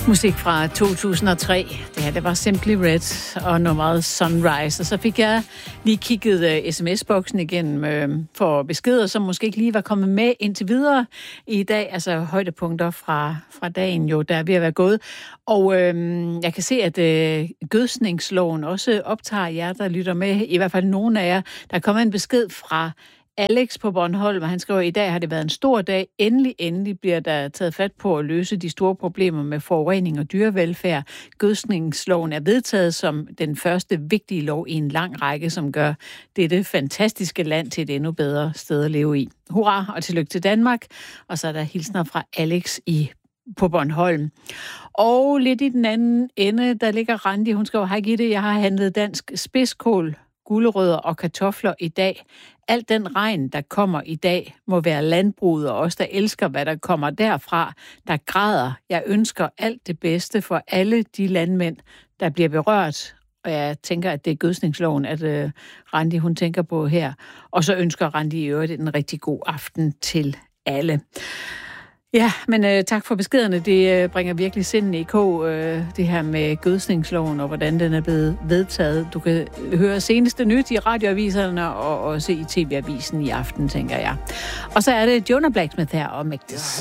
Musik fra 2003. Det her, det var Simply Red og nummeret Sunrise. Og så fik jeg lige kigget sms-boksen igennem for beskeder, som måske ikke lige var kommet med indtil videre i dag. Altså højdepunkter fra dagen jo, der er ved at være gået. Og jeg kan se, at gødsningsloven også optager jer, der lytter med. I hvert fald nogle af jer. Der er kommet en besked fra Alex på Bornholm, og han skriver, at i dag har det været en stor dag. Endelig bliver der taget fat på at løse de store problemer med forurening og dyrevelfærd. Gødsningsloven er vedtaget som den første vigtige lov i en lang række, som gør dette fantastiske land til et endnu bedre sted at leve i. Hurra og tillykke til Danmark. Og så er der hilsner fra Alex på Bornholm. Og lidt i den anden ende, der ligger Randi. Hun skriver, hej Gitte, jeg har handlet dansk spidskål, gulerødder og kartofler i dag. Alt den regn, der kommer i dag, må være landbruget og os, der elsker, hvad der kommer derfra, der græder. Jeg ønsker alt det bedste for alle de landmænd, der bliver berørt. Og jeg tænker, at det er gødsningsloven, at Randi, hun tænker på her. Og så ønsker Randi i øvrigt en rigtig god aften til alle. Ja, men tak for beskederne. Det bringer virkelig sinden i kog, det her med gødsningsloven og hvordan den er blevet vedtaget. Du kan høre seneste nyt i radioaviserne og også i TV-avisen i aften, tænker jeg. Og så er det Jonah Blacksmith her og Mægtes.